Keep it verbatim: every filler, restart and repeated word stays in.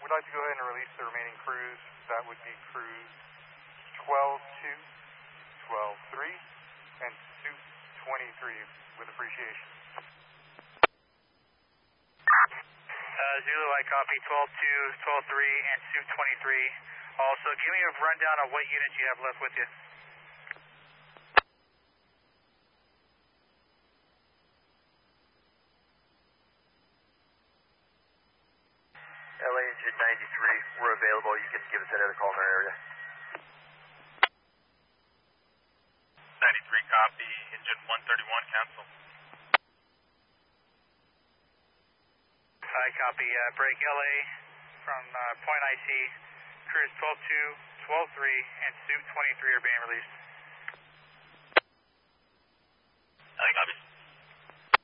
we'd like to go ahead and release the remaining crews. That would be crews twelve two, twelve three, and Suit twenty-three with appreciation. Uh, Zulu, I copy twelve two, twelve three, and Suit twenty-three. Also, give me a rundown of what units you have left with you. L A Engine ninety-three, we're available. You can give us another call in our area. ninety-three, copy. Engine one thirty-one, cancel. I copy. Uh, break L A from uh, point I C. Crews twelve two, twelve three, and Suit twenty-three are being released.